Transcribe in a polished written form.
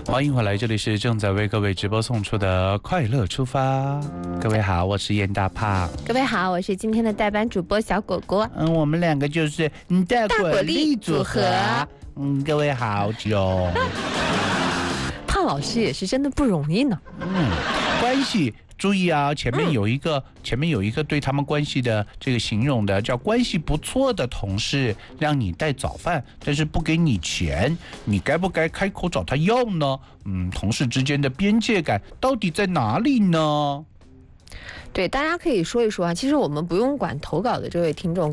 欢迎回来，这里是正在为各位直播送出的快乐出发。各位好，我是严大胖。 各位好，我是今天的代班主播小果果。 我们两个就是大果粒组合。各位好久。 胖老师也是真的不容易呢。 关系。注意啊，前面有一个对他们关系的这个形容的，叫关系不错的同事，让你带早饭，但是不给你钱，你该不该开口找他要呢？同事之间的边界感到底在哪里呢？ 对，大家可以说一说啊。其实我们不用管投稿的这位听众